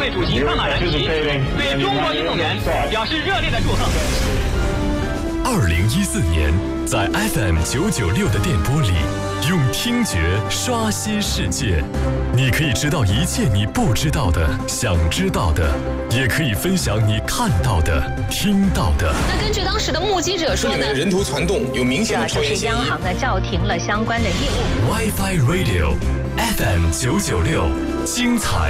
会主席萨马兰奇对中国运动员表示热烈的祝贺。 2014年，在 FM 996的电波里，用听觉刷新世界。你可以知道一切你不知道的、想知道的，也可以分享你看到的、听到的。 那根据当时的目击者说呢， 人头攒动有明显的超越嫌疑。 央行呢叫停了相关的业务。 WiFi Radio FM 996，精彩